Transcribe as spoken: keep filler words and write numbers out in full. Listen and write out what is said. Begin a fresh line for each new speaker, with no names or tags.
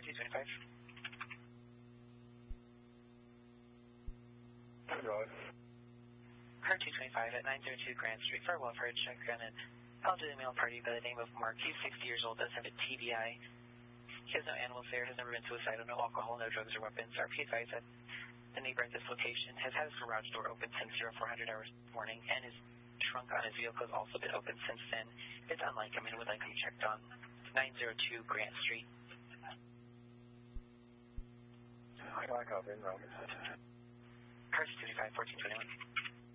Car two twenty-five. Car two twenty-five at nine oh two Grand Street, for welfare check on an elderly male party by the name of Mark. He's sixty years old, does have a T B I. He has no animal fare, has never been suicidal, no alcohol, no drugs or weapons. R P advised that the neighbor at this location has had his garage door open since four hundred hours this morning, and his trunk on his vehicle has also been open since then. It's unlike him and would like him checked on nine oh two Grant Street.
I like how they know.
Car two twenty-five, fourteen twenty-one.